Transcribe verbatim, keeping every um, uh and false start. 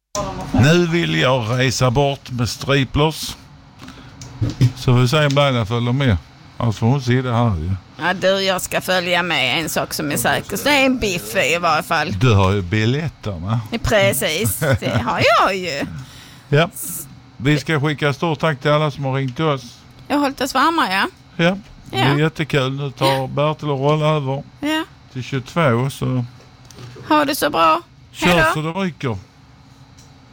Nu vill jag resa bort med striplers. Så vi säger om Laila följer med. Alltså hon ser det här ju. Ja du, jag ska följa med. En sak som är säker, så det är en biff i varje fall. Du har ju biljetterna. Precis, det har jag ju. Ja, vi ska skicka stort tack till alla som har ringt till oss. Jag har hållit oss varma, ja. Ja, det är Ja. jättekul. Nu tar Bertil och rolla över Ja. till tjugotvå, så Ha det så bra. kör Hejdå. så det ryker.